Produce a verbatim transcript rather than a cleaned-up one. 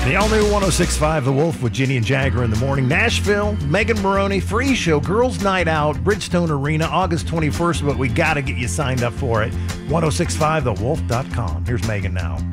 The all-new one oh six point five The Wolf with Ginny and Jagger in the morning. Nashville, Megan Maroney, free show, Girls Night Out, Bridgestone Arena, August twenty-first, but we got to get you signed up for it. ten sixty-five the wolf dot com. Here's Megan now.